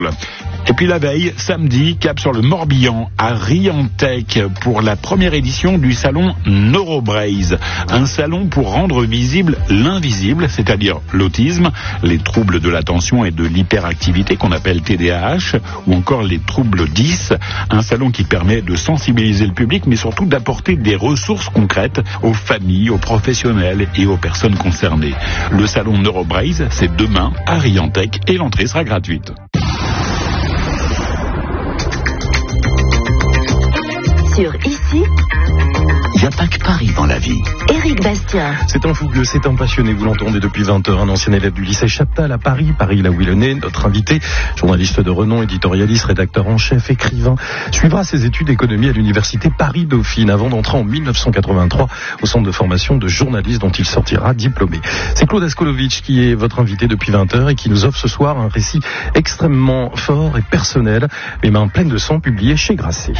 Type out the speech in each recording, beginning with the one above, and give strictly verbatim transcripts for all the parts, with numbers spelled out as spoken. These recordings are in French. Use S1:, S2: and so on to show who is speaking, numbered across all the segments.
S1: Et puis la veille, samedi, cap sur le Morbihan, à Riantec, pour la première édition du salon Neurobraze. Un salon pour rendre visible l'invisible, c'est-à-dire l'autisme, les troubles de l'attention et de l'hyperactivité qu'on appelle T D A H, ou encore les troubles dix. Un salon qui permet de sensibiliser le public, mais surtout d'apporter des ressources concrètes aux familles, aux professionnels et aux personnes concernées. Le salon Neurobraze, c'est demain à Riantec et l'entrée sera gratuite.
S2: Sur Ici,
S3: il n'y a pas que Paris dans la vie.
S2: Éric Bastien.
S4: C'est un fougueux, c'est un passionné, vous l'entendez depuis vingt heures, un ancien élève du lycée Chaptal à Paris, Paris là où il est né, notre invité, journaliste de renom, éditorialiste, rédacteur en chef, écrivain, suivra ses études d'économie à l'université Paris-Dauphine avant d'entrer en mille neuf cent quatre-vingt-trois au centre de formation de journalistes dont il sortira diplômé. C'est Claude Askolovitch qui est votre invité depuis vingt heures et qui nous offre ce soir un récit extrêmement fort et personnel, les mains pleines de sang, publié chez Grasset.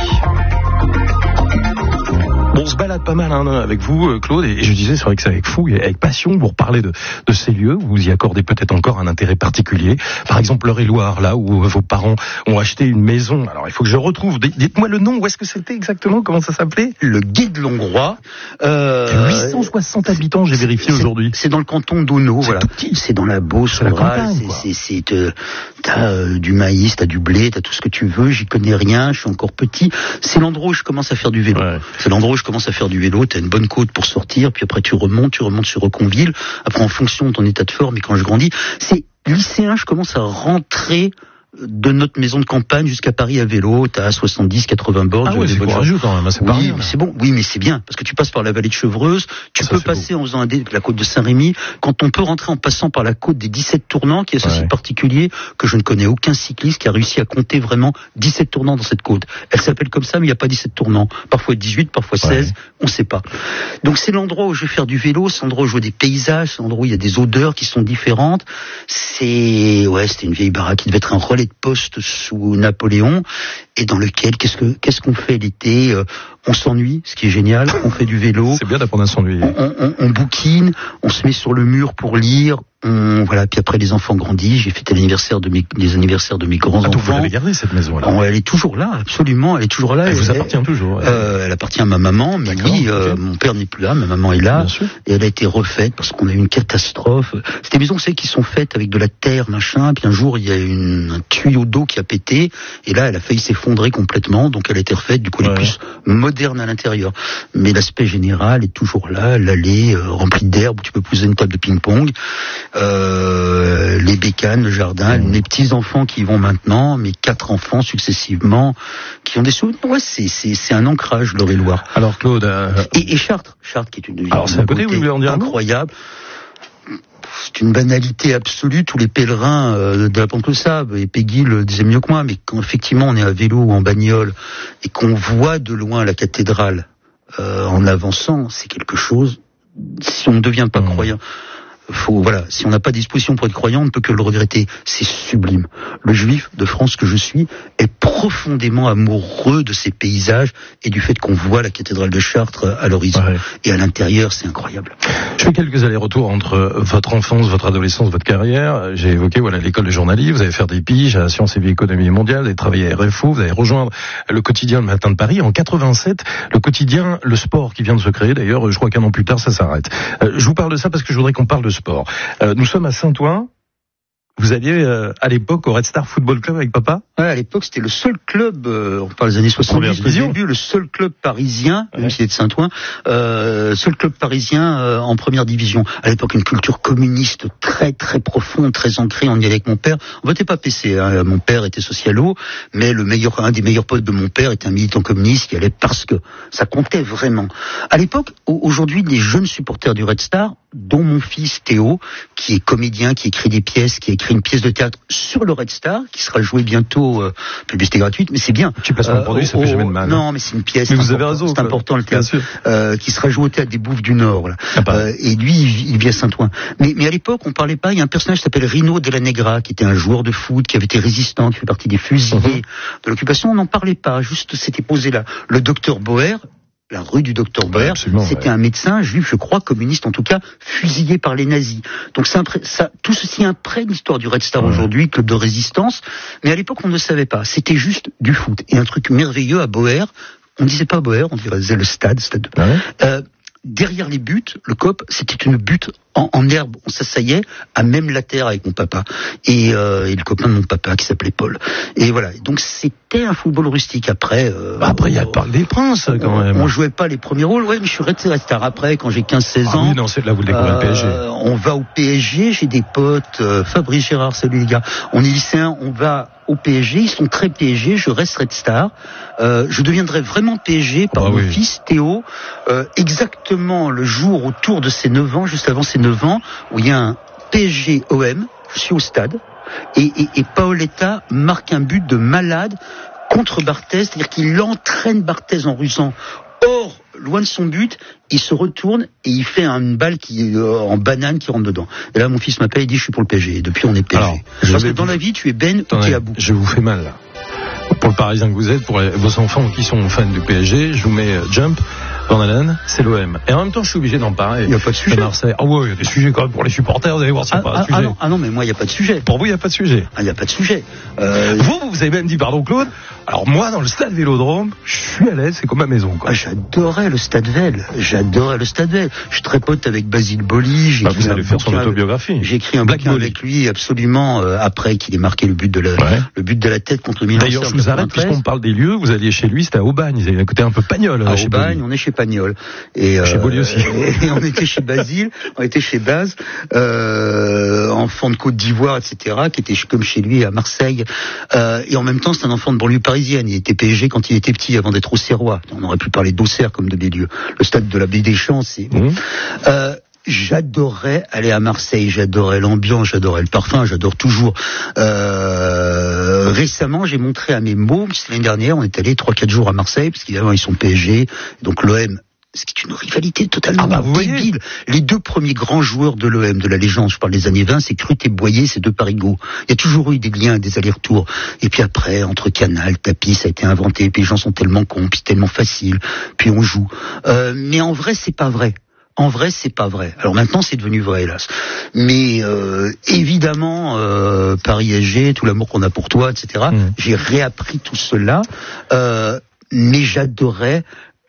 S4: Bon, on se balade pas mal hein, avec vous, Claude, et je disais, c'est vrai que c'est avec fougue et avec passion, vous reparlez de, de ces lieux, vous y accordez peut-être encore un intérêt particulier. Par exemple, l'Eure-et-Loire, là où vos parents ont acheté une maison. Alors, il faut que je retrouve. Dites-moi le nom, où est-ce que c'était exactement? Comment ça s'appelait?
S3: Le Gué de Longrois. Euh,
S4: huit cent soixante habitants, j'ai vérifié aujourd'hui.
S3: C'est dans le canton d'Auneau, voilà. C'est dans la Beauce,
S4: c'est la campagne, quoi.
S3: C'est, c'est, c'est, euh, t'as euh, du maïs, t'as du blé, t'as tout ce que tu veux. J'y connais rien, je suis encore petit. C'est l'endroit où je commence à faire du vélo. Ouais. C'est l'endroit où je commence à faire du vélo. T'as une bonne côte pour sortir, puis après tu remontes, tu remontes sur Reconville. Après, en fonction de ton état de forme, et quand je grandis, c'est lycéen, je commence à rentrer de notre maison de campagne jusqu'à Paris à vélo. T'as soixante-dix, quatre-vingts bornes.
S4: Ah ouais, c'est courageux quand même, c'est pas
S3: oui,
S4: rien.
S3: Mais c'est bon. Oui, mais c'est bien, parce que tu passes par la vallée de Chevreuse, tu ça, peux passer beau. En faisant un dé, la côte de Saint-Rémy, quand on peut rentrer en passant par la côte des dix-sept tournants, qui est ceci ouais. particulier, que je ne connais aucun cycliste qui a réussi à compter vraiment dix-sept tournants dans cette côte. Elle s'appelle comme ça, mais il n'y a pas dix-sept tournants. Parfois dix-huit, parfois seize, ouais. on ne sait pas. Donc c'est l'endroit où je vais faire du vélo, c'est l'endroit où je vois des paysages, c'est l'endroit où il y a des odeurs qui sont différentes. C'est, ouais, c'était une vieille baraque qui devait être un relais de poste sous Napoléon, et dans lequel, qu'est-ce que qu'est-ce qu'on fait l'été? euh, On s'ennuie, ce qui est génial, on fait du vélo.
S4: C'est bien d'apprendre à s'ennuyer.
S3: On, on, on bouquine, on se met sur le mur pour lire, on, voilà, puis après les enfants grandissent, j'ai fêté l'anniversaire de mes, les anniversaires de mes grands-enfants.
S4: Ah, donc vous l'avez gardé cette maison là?
S3: Oh, elle est toujours là, absolument, elle est toujours là.
S4: Elle, elle vous
S3: elle,
S4: appartient elle, toujours ouais.
S3: euh, Elle appartient à ma maman, mais oui, euh, mon père n'est plus là, ma maman est là, et elle a été refaite parce qu'on a eu une catastrophe. C'est des maisons, vous savez, qui sont faites avec de la terre, machin, puis un jour il y a une, un tuyau d'eau qui a pété, et là elle a failli s'effondrer complètement, donc elle a été refaite, du coup elle ouais. est plus moderne à l'intérieur. Mais l'aspect général est toujours là, l'allée euh, remplie d'herbe où tu peux poser une table de ping-pong, euh, les bécanes, le jardin, mmh. mes petits-enfants qui y vont maintenant, mes quatre enfants successivement, qui ont des souvenirs. Ouais, c'est, c'est, c'est un ancrage, l'Eure-et-Loire.
S4: Alors Claude... Euh...
S3: Et, et Chartres, Chartres qui est une ville
S4: Alors, c'est à côté, vous voulez en dire
S3: incroyable. C'est une banalité absolue, tous les pèlerins euh, de la Pente le savent, et Peggy le disait mieux que moi, mais quand effectivement on est à vélo ou en bagnole, et qu'on voit de loin la cathédrale, Euh, en avançant, c'est quelque chose. Si on ne devient pas mmh. croyant, faut voilà. Si on n'a pas disposition pour être croyant, on ne peut que le regretter. C'est sublime. Le juif de France que je suis est profondément amoureux de ces paysages et du fait qu'on voit la cathédrale de Chartres à l'horizon ouais. et à l'intérieur, c'est incroyable.
S4: Je fais quelques allers-retours entre votre enfance, votre adolescence, votre carrière. J'ai évoqué voilà l'école de journalisme. Vous allez faire des piges à Sciences et Vie Économie Mondiale. Vous allez travailler à R F O. Vous allez rejoindre le quotidien Le Matin de Paris. En quatre-vingt-sept, le quotidien Le Sport qui vient de se créer. D'ailleurs, je crois qu'un an plus tard, ça s'arrête. Euh, je vous parle de ça parce que je voudrais qu'on parle de sport. Euh, nous sommes à Saint-Ouen. Vous alliez euh, à l'époque au Red Star Football Club avec papa?
S3: Ouais, à l'époque c'était le seul club, euh, on parle des années soixante-dix, au début, le seul club parisien, ouais. même s'il est de Saint-Ouen, euh, seul club parisien euh, en première division. À l'époque une culture communiste très très profonde, très ancrée. On y allait avec mon père. On votait pas P C. Hein. Mon père était socialo, mais le meilleur, un des meilleurs potes de mon père était un militant communiste qui allait parce que ça comptait vraiment. À l'époque, aujourd'hui, les jeunes supporters du Red Star, dont mon fils Théo, qui est comédien, qui écrit des pièces, qui a écrit une pièce de théâtre sur le Red Star, qui sera jouée bientôt, euh, publicité gratuite, mais c'est bien.
S4: Tu passes mon euh, produit, ça fait jamais de mal.
S3: Non, mais c'est une pièce.
S4: Mais vous avez raison.
S3: C'est quoi. important le théâtre, euh, qui sera joué au théâtre des Bouffes du Nord. Voilà. Ah, euh, et lui, il, il vit à Saint-Ouen. Mais, mais à l'époque, on parlait pas. Il y a un personnage qui s'appelle Rino Della Negra, qui était un joueur de foot, qui avait été résistant, qui fait partie des fusillés uh-huh. de l'occupation. On n'en parlait pas. Juste, c'était posé là. Le docteur Boer. la rue du Docteur Bauer, ouais, c'était ouais. un médecin juif, je crois, communiste en tout cas, fusillé par les nazis. Donc ça, ça, tout ceci imprègne l'histoire du Red Star ouais. aujourd'hui, club de résistance, mais à l'époque on ne savait pas, c'était juste du foot. Et un truc merveilleux à Bauer, on ne disait pas Bauer, on disait le stade, stade de... Ah ouais euh, derrière les buts, le C O P, c'était une butte en, en herbe. On s'assaillait à même la terre avec mon papa et, euh, et le copain de mon papa qui s'appelait Paul. Et voilà. Donc c'était un football rustique. Après, euh,
S4: bah après il y a le Parc des Princes quand
S3: on,
S4: même.
S3: On jouait pas les premiers rôles. Ouais, mais je suis resté tard après quand j'ai quinze seize ans.
S4: Ah oui, non, c'est là vous le découvrez euh, le P S G.
S3: On va au P S G. J'ai des potes. Euh, Fabrice Gérard, salut les gars. On est lycéens. On va au P S G, ils sont très P S G, je reste Red Star. Euh, je deviendrai vraiment P S G par ah, mon oui. fils Théo, euh, exactement le jour autour de ses neuf ans, juste avant ses neuf ans, où il y a un P S G O M, je suis au stade, et, et, et Paoletta marque un but de malade contre Barthez, c'est-à-dire qu'il entraîne Barthez en rusant. Or, loin de son but, il se retourne et il fait une balle qui euh, en banane qui rentre dedans. Et là, mon fils m'appelle et dit, je suis pour le P S G. Et depuis, on est P S G. Alors, parce que dans la vie, tu es Ben ou tu es à bout.
S4: Je vous fais mal, là. Pour le Parisien que vous êtes, pour les, vos enfants qui sont fans du P S G, je vous mets euh, Jump, Van Halen, c'est l'O M. Et en même temps, je suis obligé d'en parler.
S3: Il n'y a pas de sujet.
S4: Marseille. Ah ouais, il y a des sujets quand même pour les supporters, vous allez voir, c'est
S3: ah,
S4: pas
S3: ah,
S4: un sujet.
S3: Ah non, ah non, mais moi, il n'y a pas de sujet.
S4: Pour vous, il n'y a pas de sujet.
S3: Ah, il n'y a pas de sujet. Euh...
S4: Vous, vous avez même dit, pardon Claude, alors moi, dans le stade Vélodrome, je suis à l'aise, c'est comme ma maison, quoi.
S3: Ah, j'adorais le stade Vel. J'adorais le stade Vel. Je suis très pote avec Basile Boli. J'ai
S4: bah, vous allez faire son autobiographie.
S3: J'ai écrit un bouquin avec lui, absolument, euh, après qu'il ait marqué le but de la,
S4: ouais.
S3: le but de la tête contre le Milan.
S4: D'ailleurs, je vous arrête, puisqu'on parle des lieux, vous alliez chez lui, c'était à Aubagne. Ils avaient un côté un peu Pagnol.
S3: À Aubagne, on est chez Pagnol.
S4: Et, euh, chez Boli aussi.
S3: Et on était chez Basile, on était chez Baz, euh, enfant de Côte d'Ivoire, et cetera, qui était comme chez lui à Marseille. Euh, et en même temps, c'est un enfant de banlieue parisienne. Il était P S G quand il était petit, avant d'être auxerrois. On aurait pu parler d'Auxerre comme de des lieux. Le stade de la Baie des Champs, c'est... Mmh. Euh, J'adorais aller à Marseille, j'adorais l'ambiance, j'adorais le parfum, j'adore toujours. Euh, récemment, j'ai montré à mes mômes, l'année dernière, on est allé trois quatre jours à Marseille, parce qu'évidemment, ils sont P S G, donc l'O M... Ce qui est une rivalité totalement ah bah débile. Les deux premiers grands joueurs de l'O M, de la légende, je parle des années vingt, c'est Crut et Boyer, ces deux parigots. Il y a toujours eu des liens, des allers-retours. Et puis après, entre Canal, Tapis, ça a été inventé, puis les gens sont tellement cons, puis tellement faciles, puis on joue. Euh, mais en vrai, c'est pas vrai. En vrai, c'est pas vrai. Alors maintenant, c'est devenu vrai, hélas. Mais euh, évidemment, euh, Paris S G, tout l'amour qu'on a pour toi, et cetera. Mmh. J'ai réappris tout cela, euh, mais j'adorais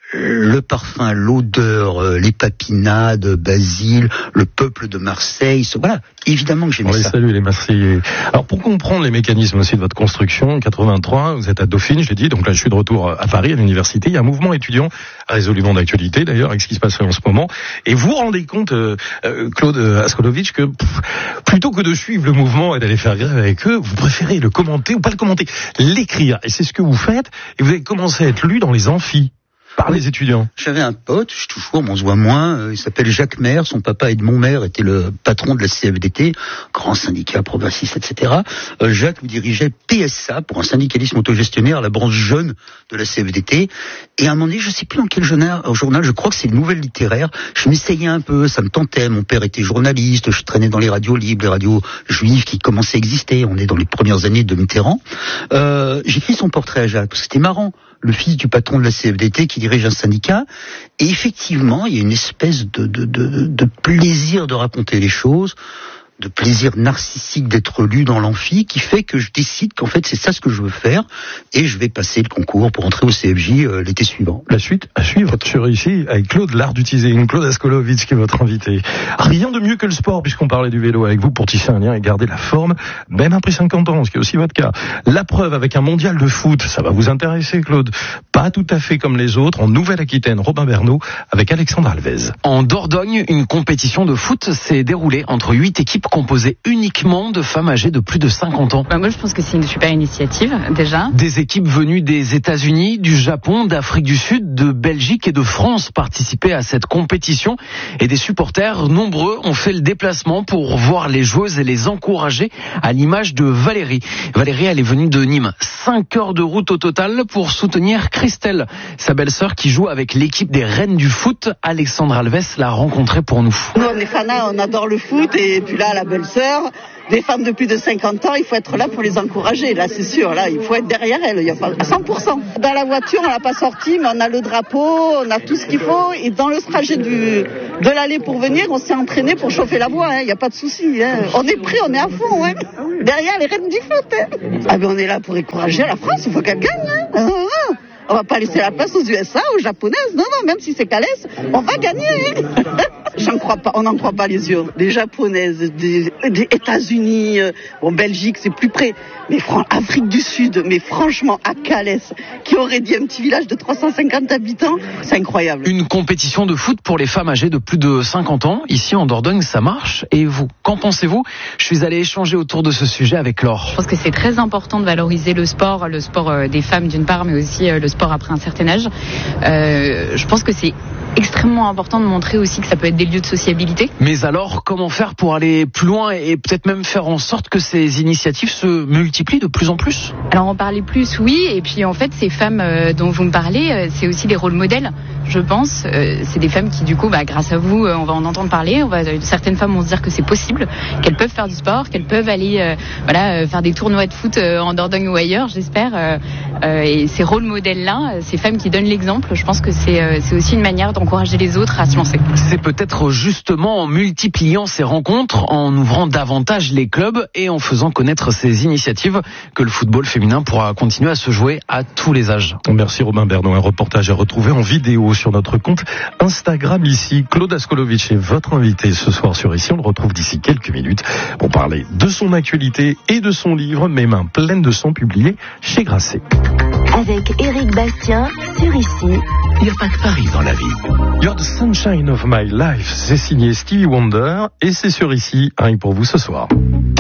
S3: le parfum, l'odeur, les papinades, Basile, le peuple de Marseille, voilà, évidemment que j'aimais ça.
S4: Salut les Marseillais. Alors pour comprendre les mécanismes aussi de votre construction, en quatre-vingt-trois, vous êtes à Dauphine, je l'ai dit, donc là je suis de retour à Paris, à l'université, il y a un mouvement étudiant résolument d'actualité d'ailleurs, avec ce qui se passe en ce moment, et vous vous rendez compte, euh, euh, Claude Askolovitch, que pff, plutôt que de suivre le mouvement et d'aller faire grève avec eux, vous préférez le commenter, ou pas le commenter, l'écrire, et c'est ce que vous faites, et vous avez commencé à être lu dans les amphis. Par les étudiants.
S3: J'avais un pote, je suis toujours, on se voit moins, euh, il s'appelle Jacques Maire, son papa Edmond Maire était le patron de la C F D T, grand syndicat progressiste, et cetera. Euh, Jacques lui dirigeait P S A, pour un syndicalisme autogestionnaire, la branche jeune de la C F D T. Et à un moment donné, je sais plus dans quel journal, journal je crois que c'est une nouvelle littéraire, je m'essayais un peu, ça me tentait, mon père était journaliste, je traînais dans les radios libres, les radios juives qui commençaient à exister, on est dans les premières années de Mitterrand. Euh, j'écris son portrait à Jacques, parce que c'était marrant. Le fils du patron de la C F D T qui dirige un syndicat. Et effectivement, il y a une espèce de, de, de, de plaisir de raconter les choses, de plaisir narcissique d'être lu dans l'amphi, qui fait que je décide qu'en fait c'est ça ce que je veux faire, et je vais passer le concours pour entrer au C F J euh, l'été suivant.
S4: La suite à suivre sur ici avec Claude l'art d'utiliser une Claude Askolovitch qui est votre invité. Rien de mieux que le sport puisqu'on parlait du vélo avec vous pour tisser un lien et garder la forme, même après cinquante ans, ce qui est aussi votre cas. La preuve avec un mondial de foot, ça va vous intéresser Claude. Pas tout à fait comme les autres, en Nouvelle-Aquitaine, Robin Bernot avec Alexandre Alvez.
S5: En Dordogne, une compétition de foot s'est déroulée entre huit équipes composé uniquement de femmes âgées de plus de cinquante ans.
S6: Bah moi je pense que c'est une super initiative déjà.
S5: Des équipes venues des États-Unis, du Japon, d'Afrique du Sud, de Belgique et de France participaient à cette compétition et des supporters nombreux ont fait le déplacement pour voir les joueuses et les encourager à l'image de Valérie. Valérie, elle est venue de Nîmes. Cinq heures de route au total pour soutenir Christelle, sa belle-sœur qui joue avec l'équipe des Reines du foot. Alexandre Alves l'a rencontrée pour nous.
S7: Nous on est fanats, on adore le foot et puis là là, la belle-sœur, des femmes de plus de cinquante ans, il faut être là pour les encourager. Là, c'est sûr, là, il faut être derrière elles, il y a pas, à cent pour cent. Dans la voiture, on l'a pas sorti, mais on a le drapeau, on a tout ce qu'il faut. Et dans le trajet du, de l'aller pour venir, on s'est entraîné pour chauffer la voie, il hein, n'y a pas de souci. Hein. On est prêt, on est à fond. Hein. Derrière les reines du foot. Hein. Ah ben on est là pour encourager la France, il faut qu'elle gagne. Hein. On va pas laisser la place aux U S A, aux Japonaises. Non, non, même si c'est Calès, on va gagner. Hein. J'en crois pas, on n'en croit pas les yeux. Les Japonaises, des, des États-Unis, euh, bon, Belgique, c'est plus près. Mais fran- Afrique du Sud, mais franchement, à Calès, qui aurait dit un petit village de trois cent cinquante habitants, c'est incroyable.
S5: Une compétition de foot pour les femmes âgées de plus de cinquante ans. Ici, en Dordogne, ça marche. Et vous, qu'en pensez-vous? Je suis allé échanger autour de ce sujet avec Laure.
S6: Je pense que c'est très important de valoriser le sport, le sport des femmes d'une part, mais aussi le sport après un certain âge. Euh, je pense que c'est extrêmement important de montrer aussi que ça peut être des lieux de sociabilité.
S5: Mais alors, comment faire pour aller plus loin et peut-être même faire en sorte que ces initiatives se multiplient de plus en plus?
S6: Alors en parler plus, oui, et puis en fait ces femmes euh, dont vous me parlez, euh, c'est aussi des rôles modèles, je pense. Euh, c'est des femmes qui du coup, bah, grâce à vous, euh, on va en entendre parler. On va, euh, certaines femmes vont se dire que c'est possible, qu'elles peuvent faire du sport, qu'elles peuvent aller euh, voilà, euh, faire des tournois de foot euh, en Dordogne ou ailleurs, j'espère. Euh, euh, et ces rôles modèles-là, ces femmes qui donnent l'exemple, je pense que c'est, euh, c'est aussi une manière d'encourager les autres à se lancer.
S5: C'est peut-être justement en multipliant ces rencontres, en ouvrant davantage les clubs et en faisant connaître ces initiatives que le football féminin pourra continuer à se jouer à tous les âges.
S4: Merci Robin Bernot, un reportage à retrouver en vidéo sur notre compte Instagram ici. Claude Askolovitch est votre invité ce soir sur Ici. On le retrouve d'ici quelques minutes pour parler de son actualité et de son livre Mes mains pleines de sang, publié chez Grasset.
S2: Avec Éric Bastien sur Ici.
S1: Il n'y a pas que Paris dans la vie.
S4: You're the sunshine of my life, c'est signé Stevie Wonder et c'est sur Ici, rien pour vous ce soir.